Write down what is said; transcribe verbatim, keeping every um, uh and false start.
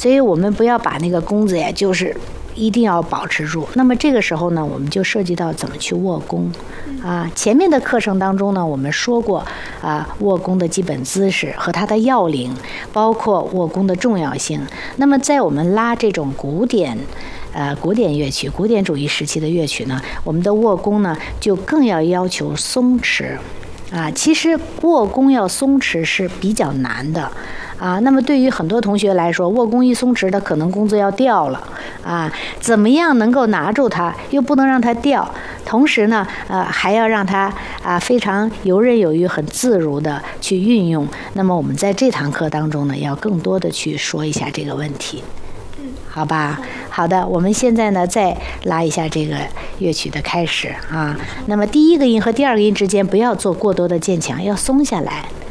所以我们不要把那个弓子呀，就是一定要保持住。那么这个时候呢，我们就涉及到怎么去握弓啊。前面的课程当中呢，我们说过啊，握弓的基本姿势和它的要领，包括握弓的重要性。那么在我们拉这种古典呃古典乐曲、古典主义时期的乐曲呢，我们的握弓呢就更要要求松弛啊。其实握弓要松弛是比较难的啊。那么对于很多同学来说，握弓一松弛，他可能弓子要掉了啊。怎么样能够拿住它，又不能让它掉，同时呢，呃，还要让它啊非常游刃有余、很自如的去运用。那么我们在这堂课当中呢，要更多的去说一下这个问题。好吧，好的，我们现在呢再拉一下这个乐曲的开始啊。那么第一个音和第二个音之间不要做过多的渐强，要松下来。